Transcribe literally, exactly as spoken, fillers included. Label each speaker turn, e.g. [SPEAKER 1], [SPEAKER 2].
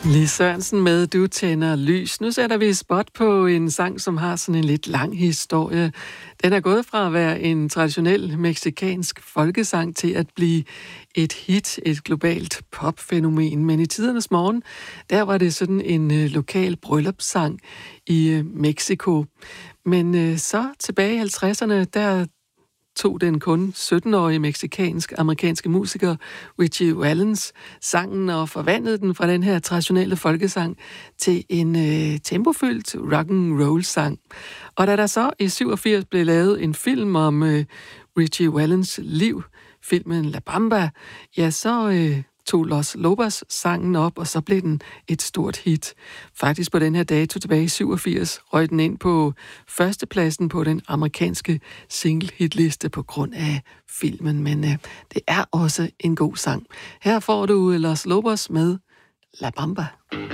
[SPEAKER 1] Lis Sørensen med Du tænder lys. Nu sætter vi spot på en sang, som har sådan en lidt lang historie. Den er gået fra at være en traditionel meksikansk folkesang til at blive et hit, et globalt popfænomen. Men i tidernes morgen, der var det sådan en øh, lokal bryllupssang i øh, Mexico. Men øh, så tilbage i halvtredserne, der tog den kun sytten-årige meksikansk-amerikanske musiker Richie Valens sangen og forvandlede den fra den her traditionelle folkesang til en øh, tempofyldt rock'n'roll-sang. Og da der så i syvogfirs blev lavet en film om øh, Richie Valens liv, filmen La Bamba, ja, så øh, tog Los Lobos sangen op, og så blev den et stort hit. Faktisk på den her dato tilbage i syvogfirs røg den ind på førstepladsen på den amerikanske single-hitliste på grund af filmen, men øh, det er også en god sang. Her får du Los Lobos med La Bamba.